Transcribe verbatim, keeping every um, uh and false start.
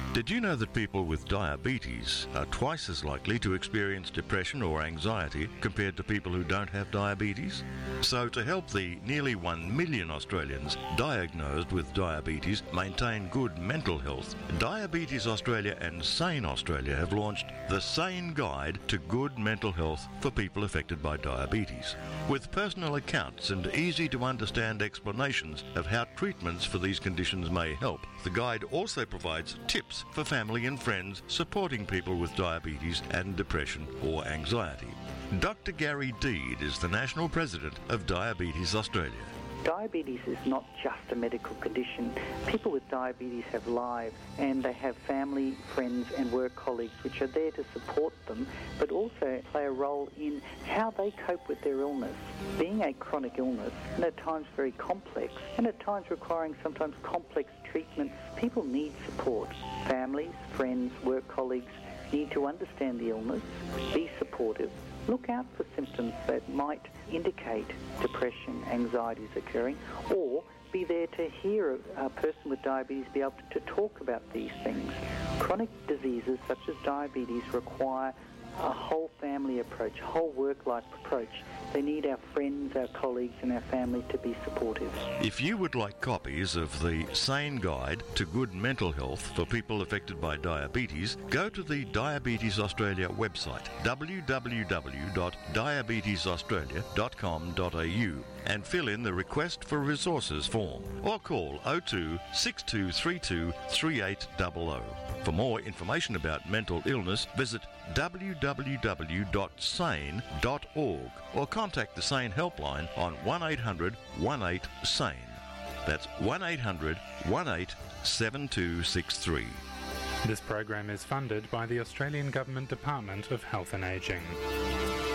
Did you know that people with diabetes are twice as likely to experience depression or anxiety compared to people who don't have diabetes? So to help the nearly one million Australians diagnosed with diabetes maintain good mental health, Diabetes Australia and Sane Australia have launched the Sane Guide to Good Mental Health for people affected by diabetes, with personal accounts and easy to understand explanations of how treatments for these conditions may help. The guide also provides tips for family and friends supporting people with diabetes and depression or anxiety. Doctor Gary Deed is the National President of Diabetes Australia. Diabetes is not just a medical condition. People with diabetes have lives, and they have family, friends and work colleagues which are there to support them, but also play a role in how they cope with their illness. Being a chronic illness, and at times very complex, and at times requiring sometimes complex treatments, people need support. Families, friends, work colleagues need to understand the illness, be supportive, look out for symptoms that might indicate depression, anxiety is occurring, or be there to hear a, a person with diabetes be able to talk about these things. Chronic diseases such as diabetes require a whole family approach, whole work-life approach. They need our friends, our colleagues and our family to be supportive. If you would like copies of the Sane Guide to Good Mental Health for people affected by diabetes, go to the Diabetes Australia website, w w w dot diabetes australia dot com dot a u, and fill in the Request for Resources form, or call oh two, six two three two, three eight zero zero. For more information about mental illness, visit w w w dot sane dot org or contact the Sane helpline on one eight hundred one eight sane. That's one eight hundred one eight seven two six three. This program is funded by the Australian Government Department of Health and Ageing.